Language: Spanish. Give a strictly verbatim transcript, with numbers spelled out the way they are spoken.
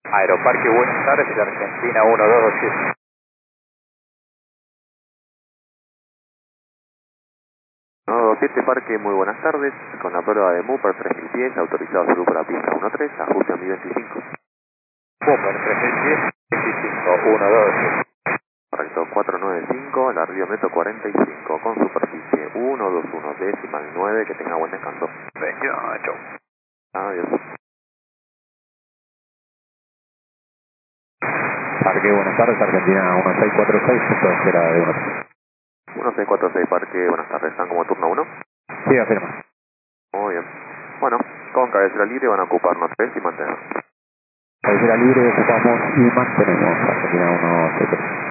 Aeroparque Buenos Aires, Argentina uno dos dos siete. uno dos siete Parque, muy buenas tardes. Con la prueba de Mupar tres mil pies, autorizado salud para pista uno tres, ajuste a mi veinticinco. Mupar tres mil pies, veinticinco, uno dos siete. Correcto, cuatro nueve cinco, la Río Metro cuarenta y cinco, con superficie ciento veintiuno, decimal nueve, que tenga buen descanso. veintiocho. Adiós. Parque Buenas tardes, Argentina uno seis cuatro seis, punto de espera de uno. uno seis cuatro seis Parque, buenas tardes, ¿están como turno uno? Sí, afirma. Muy bien. Bueno, con cabecera libre van a ocuparnos tres y mantener. Cabecera libre, ocupamos y mantenemos Argentina uno seis cuatro seis.